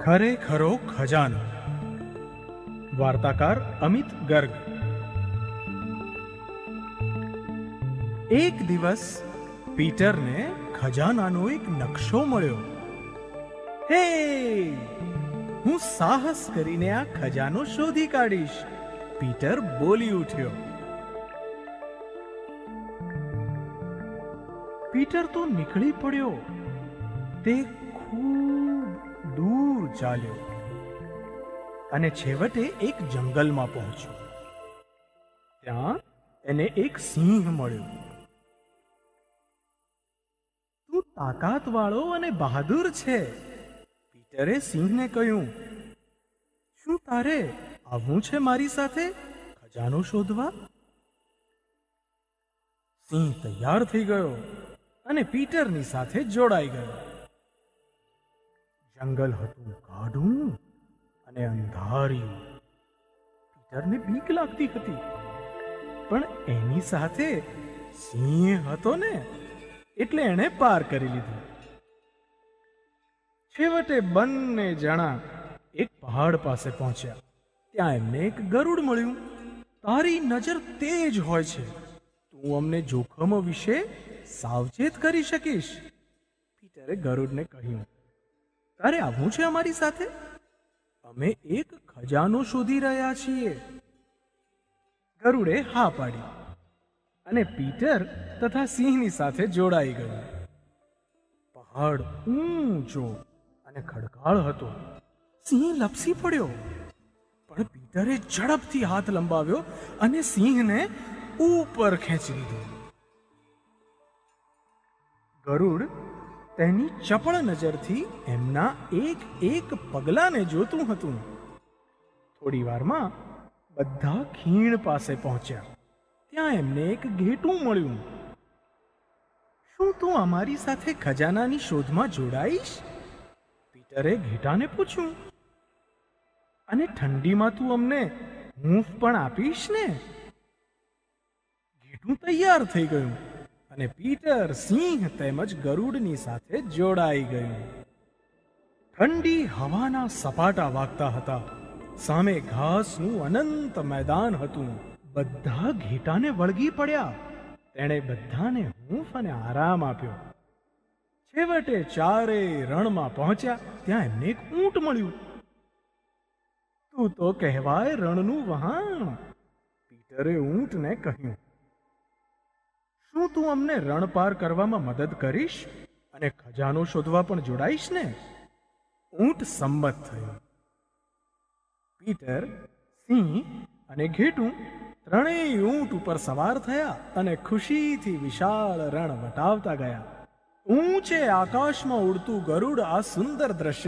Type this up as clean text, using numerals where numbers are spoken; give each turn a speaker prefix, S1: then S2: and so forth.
S1: ખરેખરો ખજાનો. વાર્તાકાર અમિત ગર્ગ. એક દિવસ પીટરને ખજાનાનો એક નકશો મળ્યો. હે, હું સાહસ કરીને આ ખજાનો શોધી કાઢીશ, પીટર બોલી ઉઠ્યો. પીટર તો નીકળી પડ્યો. તે ખૂબ દૂર ચાલ્યો અને છેવટે એક જંગલમાં પહોંચ્યો. ત્યાં એને એક સિંહ મળ્યો. તું તાકાતવાળો અને બહાદુર છે, પીટરે સિંહને કહ્યું. શું તારે આવવું છે મારી સાથે ખજાનો શોધવા? સિંહ તૈયાર થઈ ગયો અને પીટરની સાથે જોડાઈ ગયો. જંગલ હતું ગાઢું અને અંધારિયું. પીટરને બીક લાગતી હતી, પણ એની સાથે સિંહ હતો ને, એટલે એણે પાર કરી લીધું. છેવટે બંને જણા એક પહાડ પાસે પહોંચ્યા. ત્યાં એમને એક ગરુડ મળ્યું. તારી નજર તેજ હોય છે, તું અમને જોખમો વિશે સાવચેત કરી શકીશ, પીટરે ગરુડને કહ્યું. તારે આવવું છે અમારી સાથે? અમે એક ખજાનો શોધી રહ્યા છીએ. ગરુડે હા પાડી અને પીટર તથા સિંહની સાથે જોડાઈ ગયો. પહાડ ઊંચો અને ખડકાળ હતો. સિંહ લપસી પડ્યો, પણ પીટરે ઝડપથી હાથ લંબાવ્યો અને સિંહને ઉપર ખેંચી લીધો. ગરુડ તેની ચપળ નજરથી એમના એક એક પગલાને જોતું હતું. થોડી વારમાં બધા ખીણ પાસે પહોંચ્યા. ત્યાં એમને એક ઘેટું મળ્યું. શું તું અમારી સાથે ખજાનાની શોધમાં જોડાઈશ? પીટરે ઘેટાને પૂછ્યું. અને ઠંડીમાં તું અમને હૂંફ પણ આપીશ ને? ઘેટું તૈયાર થઈ ગયું અને પીટર, સિંહ તેમજ ગરુડની સાથે જોડાઈ ગયું. ઠંડી હવાના સપાટા વાગતા હતા. સામે ઘાસનું અનંત મેદાન હતું. બધા ઘેટાને વળગી પડ્યા. તેણે બધાને હૂંફ અને આરામ આપ્યો. છેવટે ચારેય રણમાં પહોંચ્યા. ત્યાં એમને એક ઊંટ મળ્યું. તું તો કહેવાય રણનું વહાણ, પીટરે ઊંટને કહ્યું. શું તું અમને રણ પાર કરવામાં મદદ કરીશ અને ખજાનો શોધવા પણ જોડાઈશ ને? ઊંટ સંમત થયો. પીટર, સિંહ અને ઘેટું ત્રણેય ઊંટ ઉપર સવાર થયા અને ખુશીથી વિશાળ રણ વટાવતા ગયા. ઊંચે આકાશમાં ઉડતું ગરુડ આ સુંદર દ્રશ્ય